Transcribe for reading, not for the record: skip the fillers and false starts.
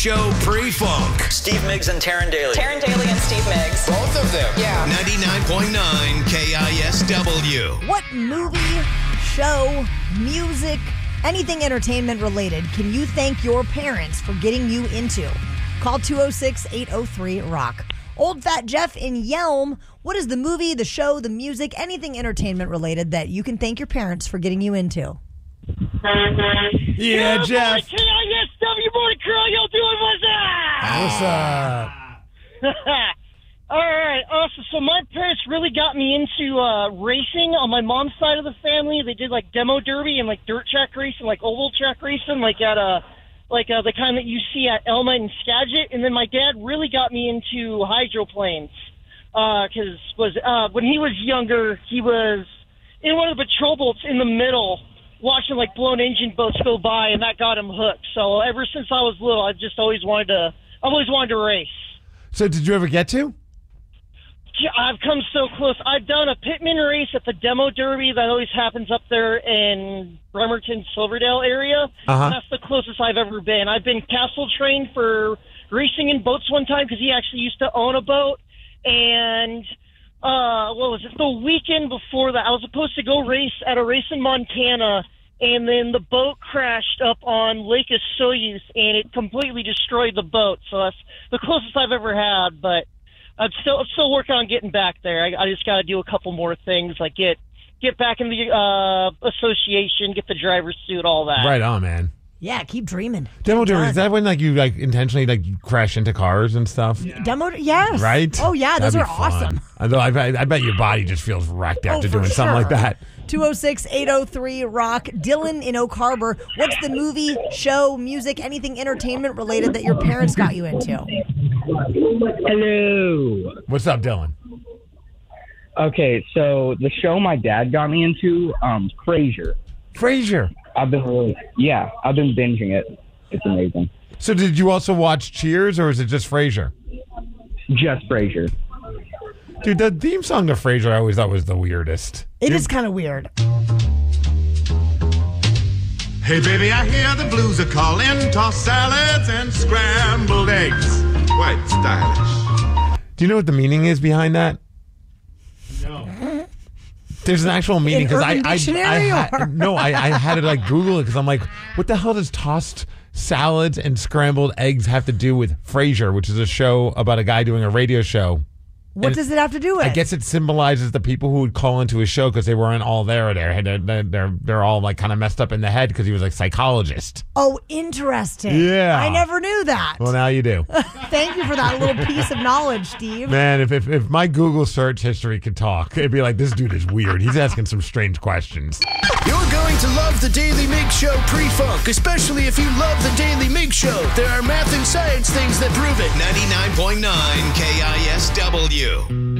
Show pre-funk. Steve Miggs and Taryn Daly. Taryn Daly and Steve Miggs. Both of them. Yeah. 99.9 KISW. What movie, show, music, anything entertainment related can you thank your parents for getting you into? Call 206-803-ROCK. Old Fat Jeff in Yelm. What is the movie, the show, the music, anything entertainment related that you can thank your parents for getting you into? Yeah, Jeff. KISW morning crew, how y'all doing? What's up? What's up? All right, awesome. So my parents really got me into racing on my mom's side of the family. They did like demo derby and like dirt track racing, like oval track racing, like at the kind that you see at Elma and Skagit. And then my dad really got me into hydroplanes because when he was younger, he was in one of the patrol boats in the middle, watching like blown engine boats go by, and that got him hooked. So ever since I was little, I've always wanted to race. So did you ever get to? Yeah, I've come so close. I've done a pitman race at the demo derby that always happens up there in Bremerton, Silverdale area. That's the closest I've ever been. I've been castle trained for racing in boats one time because he actually used to own a boat. And what was it? The weekend before that, I was supposed to go race at a race in Montana, and then the boat crashed up on Lake Osoyoos, and it completely destroyed the boat. So that's the closest I've ever had, but I'm still working on getting back there. I just got to do a couple more things, like get back in the association, get the driver's suit, all that. Right on, man. Yeah, keep dreaming. Demo derby, is that when you intentionally crash into cars and stuff? Yeah. Yes. Right? Oh yeah, those are fun. awesome. Although I bet your body just feels wrecked after doing something like that. 206-803-ROCK. Dylan in Oak Harbor. What's the movie, show, music, anything entertainment related that your parents got you into? Hello. What's up, Dylan? Okay, so the show my dad got me into, Frasier. Frasier. I've been binging it. It's amazing. So did you also watch Cheers, or is it just Frasier? Just Frasier. Dude, the theme song to Frasier I always thought was the weirdest. It is kind of weird. Hey, baby, I hear the blues are calling. Tossed salads and scrambled eggs. Quite stylish. Do you know what the meaning is behind that? No. There's an actual meaning because I had to Google it because I'm like, what the hell does tossed salads and scrambled eggs have to do with Frasier, which is a show about a guy doing a radio show? What does it have to do with? I guess it symbolizes the people who would call into his show because they weren't all there. They're all kind of messed up in the head because he was psychologist. Oh, interesting. Yeah. I never knew that. Well, now you do. Thank you for that little piece of knowledge, Steve. Man, if my Google search history could talk, it'd be like, this dude is weird. He's asking some strange questions. You're going to love the Daily Mig Show pre-funk, especially if you love the Daily Mig Show. There are math and science things that prove it. 99.9 KISW.